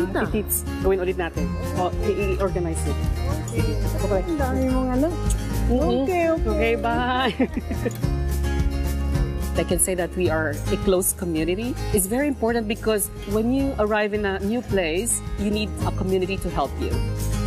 na. Gawin ulit natin. O, i-organize it. Sige. Ang dami mong ano. Okay. Okay, bye. I can say that we are a close community. It's very important because when you arrive in a new place, you need a community to help you.